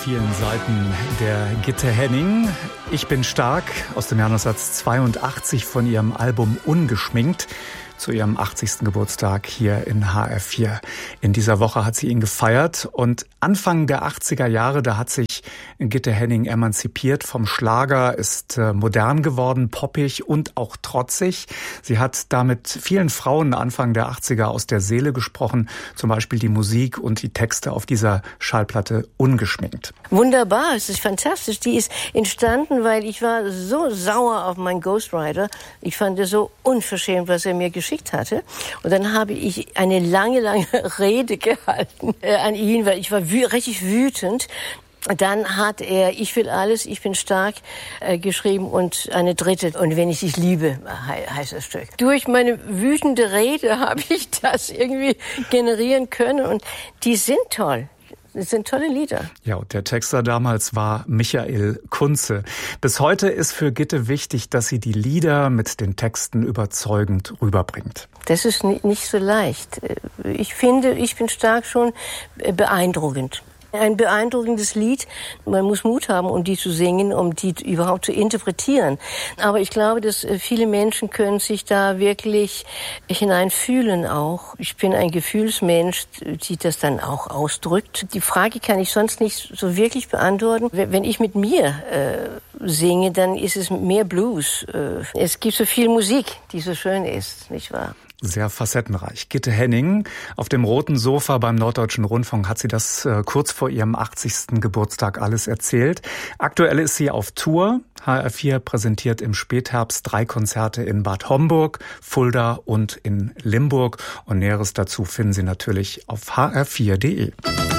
vielen Seiten der Gitte Henning. Ich bin stark aus dem Jahr 1982 von ihrem Album Ungeschminkt zu ihrem 80. Geburtstag hier in HR4. In dieser Woche hat sie ihn gefeiert und Anfang der 80er Jahre, da hat sich Gitte Henning emanzipiert vom Schlager, ist modern geworden, poppig und auch trotzig. Sie hat damit vielen Frauen Anfang der 80er aus der Seele gesprochen, zum Beispiel die Musik und die Texte auf dieser Schallplatte Ungeschminkt. Wunderbar, es ist fantastisch. Die ist entstanden, weil ich war so sauer auf meinen Ghostwriter. Ich fand es so unverschämt, was er mir geschickt hatte. Und dann habe ich eine lange Rede gehalten an ihn, weil ich war richtig wütend. Dann hat er Ich will alles, ich bin stark geschrieben und eine dritte Und wenn ich dich liebe, heißt das Stück. Durch meine wütende Rede habe ich das irgendwie generieren können und die sind toll. Das sind tolle Lieder. Ja, und der Texter damals war Michael Kunze. Bis heute ist für Gitte wichtig, dass sie die Lieder mit den Texten überzeugend rüberbringt. Das ist nicht so leicht. Ich finde, ich bin stark schon beeindruckend. Ein beeindruckendes Lied. Man muss Mut haben, um die zu singen, um die überhaupt zu interpretieren. Aber ich glaube, dass viele Menschen können sich da wirklich hineinfühlen auch. Ich bin ein Gefühlsmensch, die das dann auch ausdrückt. Die Frage kann ich sonst nicht so wirklich beantworten. Wenn ich mit mir singe, dann ist es mehr Blues. Es gibt so viel Musik, die so schön ist, nicht wahr? Sehr facettenreich. Gitte Henning auf dem roten Sofa beim Norddeutschen Rundfunk hat sie das kurz vor ihrem 80. Geburtstag alles erzählt. Aktuell ist sie auf Tour. HR4 präsentiert im Spätherbst 3 Konzerte in Bad Homburg, Fulda und in Limburg. Und Näheres dazu finden Sie natürlich auf hr4.de.